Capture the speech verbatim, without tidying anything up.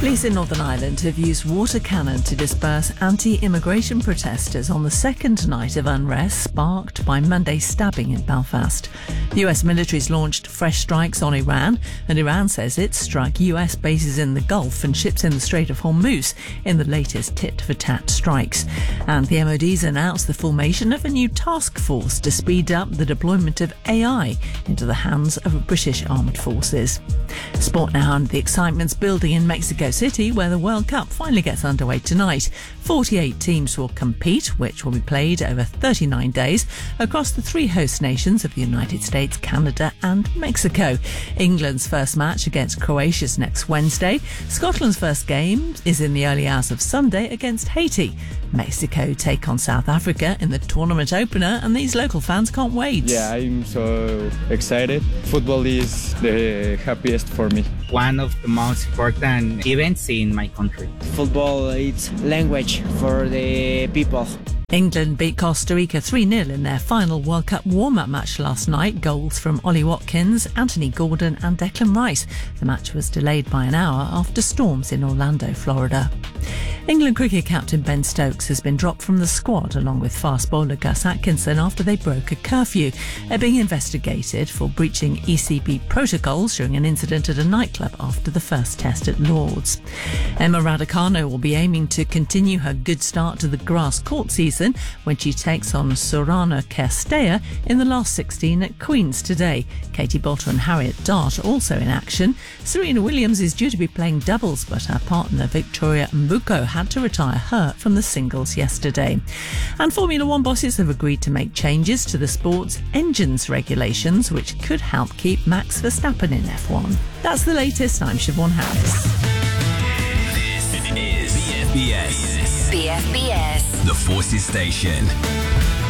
Police in Northern Ireland have used water cannon to disperse anti-immigration protesters on the second night of unrest sparked by Monday's stabbing in Belfast. The U S military's launched fresh strikes on Iran, and Iran says it struck U S bases in the Gulf and ships in the Strait of Hormuz in the latest tit-for-tat strikes. And the M O D's announced the formation of a new task force to speed up the deployment of A I into the hands of British armed forces. Sport now, and the excitement's building in Mexico City, where the World Cup finally gets underway tonight. forty-eight teams will compete, which will be played over thirty-nine days across the three host nations of the United States, Canada and Mexico. England's first match against Croatia's next Wednesday. Scotland's first game is in the early hours of Sunday against Haiti. Mexico take on South Africa in the tournament opener, and these local fans can't wait. Yeah, I'm so excited. Football is the happiest for me. One of the most important events in my country. Football is language for the people. England beat Costa Rica three nil in their final World Cup warm-up match last night. Goals from Ollie Watkins, Anthony Gordon and Declan Rice. The match was delayed by an hour after storms in Orlando, Florida. England cricket captain Ben Stokes has been dropped from the squad along with fast bowler Gus Atkinson after they broke a curfew. They're being investigated for breaching E C B protocols during an incident at a nightclub after the first test at Lord's. Emma Raducanu will be aiming to continue her good start to the grass court season when she takes on Sorana Castella in the last sixteen at Queen's today. Katie Bolter and Harriet Dart also in action. Serena Williams is due to be playing doubles, but her partner Victoria Mbuko had to retire hurt from the singles yesterday. And Formula One bosses have agreed to make changes to the sport's engines regulations, which could help keep Max Verstappen in F one. That's the latest. I'm Siobhan Harris. This is B F B S. B F B S. The Forces Station.